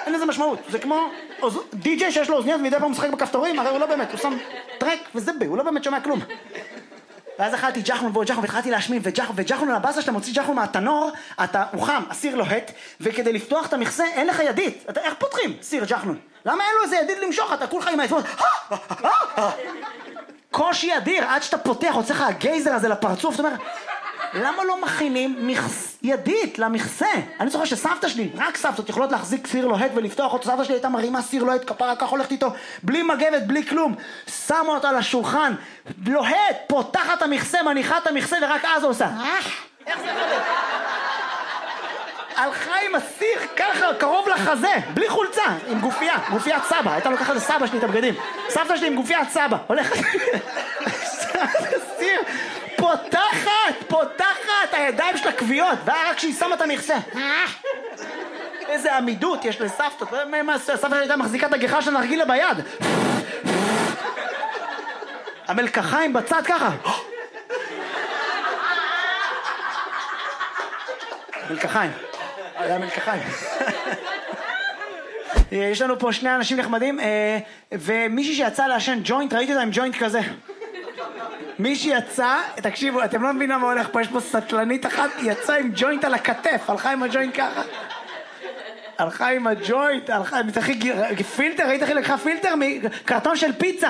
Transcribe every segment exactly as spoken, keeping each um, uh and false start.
אין לזה משמעות. זה כמו די-ג'יי שיש לו אוזניות מדי פעם משחק בכפתורים, הרי הוא לא באמת, הוא שם טרק וזה בי, הוא לא באמת שומע כלום. ואז אכלתי ג'חנון ועוד ג'חנון, והתחלתי להשמין, וג'חנון לבאסה שאתה מוציא ג'חנון מהתנור, אתה, הוא חם, הסיר לוהט, וכדי לפתוח את המכסה אין לך ידית. אתה, איך פותחים סיר ג'חנון? למה אין לו איזה ידית למשוך? אתה כולך עם האצבעות, קושי אדיר, עד שאתה פותח, הוצא לך הגייזר הזה לפרצוף, זאת אומרת, למה לא מכינים ידית למכסה? אני זוכר שסבתא שלי, רק סבתות יכולות להחזיק סיר לוהט ולפתוח אותו, סבתא שלי הייתה מרימה סיר לוהט, כפרה כך הולכת איתו, בלי מגבת, בלי כלום, שמה אותו על השולחן, לוהט, פותחת המכסה, מניחה את המכסה ורק אז הוא עושה, איך זה חלק? הלכה עם הסיר ככה, קרוב לחזה, בלי חולצה, עם גופייה, גופיית סבא, הייתה לוקחת לסבא שלי את הבגדים, סבתא שלי עם גופיית סבא, הולכת, סיר, פותחת, פותחת, הידיים של הכוויות, רק כשהיא שמה את המכסה. איזה עמידות יש לסבתות, סבתא שלי הייתה מחזיקה את הגיחה של הנרגילה ביד. המלקחיים בצד ככה. מלקחיים. היה מלקחיים. יש לנו פה שני אנשים נחמדים, ומישהי שיצא לעשן ג'וינט, ראיתי אותה עם ג'וינט כזה. מישהי יצא, תקשיבו, אתם לא מבינים מה הולך פה, יש פה סטלנית אחת, יצא עם ג'וינט על הכתף, הלכה עם הג'וינט ככה. הלכה עם הג'וינט, הלכה, מתחיל פילטר, ראית איך היא לקחה פילטר מקרטון של פיצה.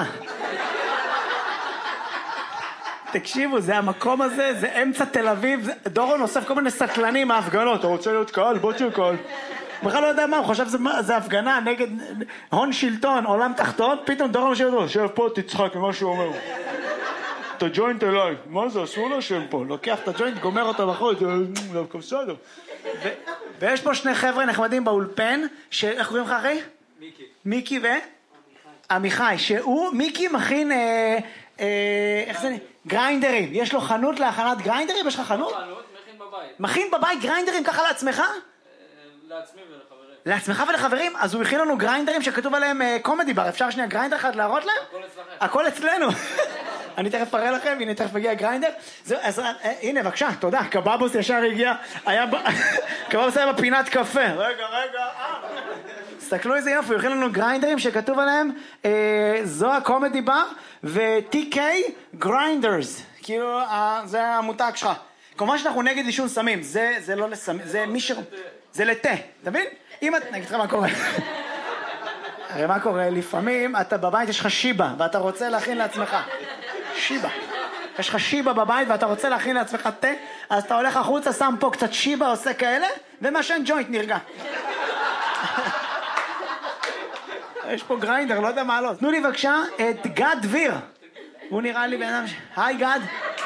תקשיבו, זה המקום הזה, זה אמצע תל אביב, דורון אוסף כל מיני סטלנים מההפגנות, אתה רוצה להיות קהל, בוא תהיה קהל. בכלל לא יודע מה, הוא חושב שזה הפגנה נגד הון שלטון, עולם תחתון, פתאום דורון משהו אותו, שב פה תצחק ממה שהוא אומר. את הג'וינט אליי, מה זה, אסור לשם פה, לוקח את הג'וינט, גומר אותו בחוץ, זה דווקא בסדר. ויש פה שני חבר'ה נחמדים באולפן, איך קוראים לך אחי? מיקי. מיקי ו? עמיחי, שהוא, מיקי מכין, איך זה, גריינדרים, יש לו חנות להכנת גריינדרים, יש לך חנות? חנות, מכין בבית. מכין בבית גריינדרים ככה לעצמך? לעצמי ולחברים. לעצמך ולחברים? אז הוא הכין לנו גריינדרים שכתוב עליהם קומדי בר, אפשר שנייה גריינדר אחד להראות להם? הכל אצלכם. הכל אצלנו. אני תכף אראה לכם, הנה תכף הגיע גריינדר. אז הנה בבקשה, תודה, קבבוס ישר הגיע, קבבוס היה בפינת קפה. רגע, רגע, אה. תסתכלו איזה יופי, הוא הכין לנו גריינדרים שכתוב עליהם, זו הקומדי בר, ו-טי קיי גריינדרס, כאילו זה המותג שלך. כמובן שאנחנו נגד עישון סמים, זה לא לסמים, זה מי ש... זה לתה, אתה מבין? אם את... נגיד לך מה קורה. הרי מה קורה? לפעמים אתה בבית יש לך שיבה, ואתה רוצה להכין לעצמך. שיבה. יש לך שיבה בבית ואתה רוצה להכין לעצמך תה, אז אתה הולך החוצה, שם פה קצת שיבה, עושה כאלה, ומשן ג'וינט נרגע. יש פה גריינדר, לא יודע מה לא. תנו לי בבקשה את גד דביר. הוא נראה לי בן אדם ש... היי גד.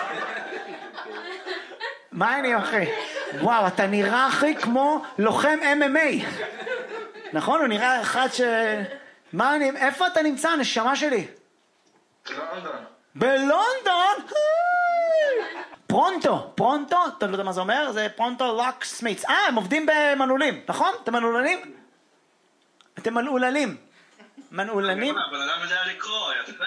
מה העניין אחי? וואו, אתה נראה אחי כמו לוחם אם אם איי. נכון? הוא נראה אחד ש... מה אני... איפה אתה נמצא, נשמה שלי? בלונדון. בלונדון? פרונטו. פרונטו? אתה לא יודע מה זה אומר? זה פרונטו לוק סמיץ. אה, הם עובדים במנעולים, נכון? אתם מנעולנים? אתם מנעולנים. מנעולנים? אבל אדם יודע לקרוא, יפה.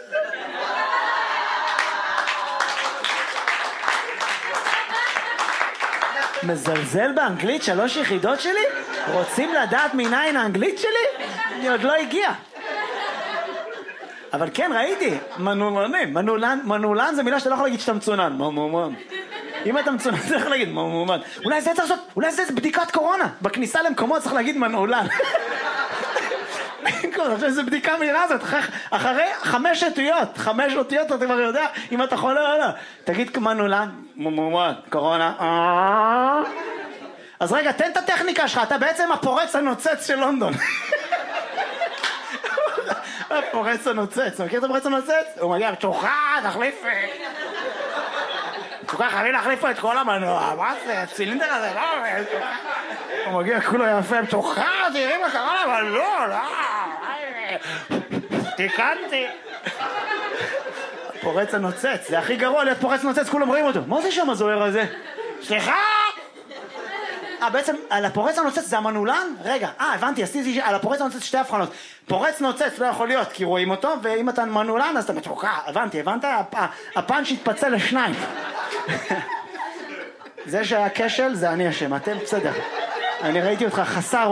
מזלזל באנגלית שלוש יחידות שלי? רוצים לדעת מניין האנגלית שלי? אני עוד לא הגיע. אבל כן, ראיתי, מנעולנים. מנעולן, מנעולן זה מילה שאתה לא יכול להגיד שאתה מצונן. מומומן. אם אתה מצונן, אתה יכול להגיד מומומן. אולי זה צריך לעשות, אולי זה בדיקת קורונה. בכניסה למקומות צריך להגיד מנעולן. אני חושב שזו בדיקה מהירה הזאת, אחרי חמש אותיות, חמש אותיות אתה כבר יודע אם אתה חולה או לא. תגיד מנעולן, מומומן, קורונה. אז רגע, תן את הטכניקה שלך, אתה בעצם הפורץ הנוצץ של לונדון. הפורץ הנוצץ, מכיר את הפורץ הנוצץ? הוא מגיע, תוכה, תחליף... תוכה, חייבים להחליף פה את כל המנוע, מה זה? הצילינדר הזה, לא... הוא מגיע, כולו יפה, תוכה, תראי מה קרה לה, אבל לא, לא... תיקנתי. הפורץ הנוצץ, זה הכי גרוע להיות פורץ נוצץ, כולם רואים אותו. מה זה שם הזוהר הזה? סליחה! אה, בעצם, על הפורץ הנוצץ זה המנעולן? רגע, אה, הבנתי, עשיתי על הפורץ הנוצץ שתי הבחנות. פורץ נוצץ לא יכול להיות, כי רואים אותו, ואם אתה מנעולן, אז אתה מתוקע. הבנתי, הבנת? הפאנץ' התפצל לשניים. זה שהיה כשל, זה אני אשם, אתם בסדר. אני ראיתי אותך חסר